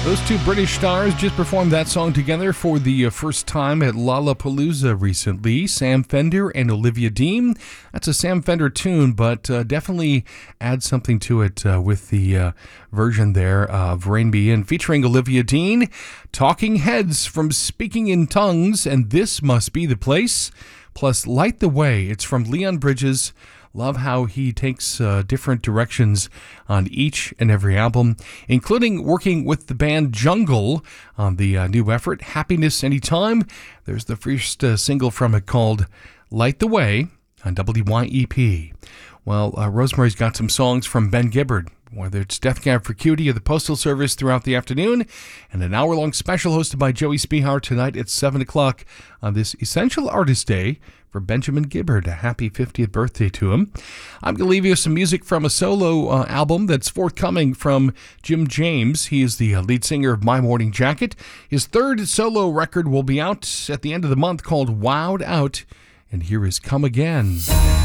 Those two British stars just performed that song together for the first time at Lollapalooza recently. Sam Fender and Olivia Dean. That's a Sam Fender tune, but definitely add something to it with the version there of Rain Be In featuring Olivia Dean. Talking Heads from Speaking in Tongues and This Must Be the Place. Plus Light the Way. It's from Leon Bridges. Love how he takes different directions on each and every album, including working with the band Jungle on the new effort, Happiness Anytime. There's the first single from it called Light the Way on WYEP. Well, Rosemary's got some songs from Ben Gibbard, whether it's Death Cab for Cutie or the Postal Service throughout the afternoon, and an hour-long special hosted by Joey Spihar tonight at 7 o'clock on this Essential Artist Day for Benjamin Gibbard. A happy 50th birthday to him. I'm going to leave you some music from a solo album that's forthcoming from Jim James. He is the lead singer of My Morning Jacket. His third solo record will be out at the end of the month called Wowed Out, and here is Come Again.